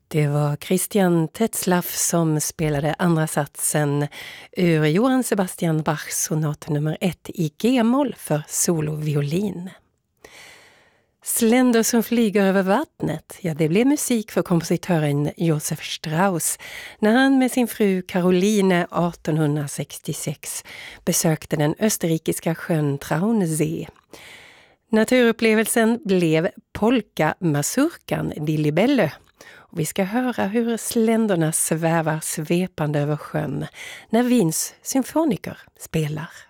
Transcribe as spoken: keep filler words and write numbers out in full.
Det var Christian Tetzlaff som spelade andra satsen ur Johann Sebastian Bachs sonat nummer ett i G-moll för soloviolin. Sländor som flyger över vattnet, ja det blev musik för kompositören Josef Strauss när han med sin fru Caroline artonhundrasextiosex besökte den österrikiska sjön Traunsee. Naturupplevelsen blev polka-masurkan di Libelle. Och vi ska höra hur sländorna svävar svepande över sjön när Wiens symfoniker spelar.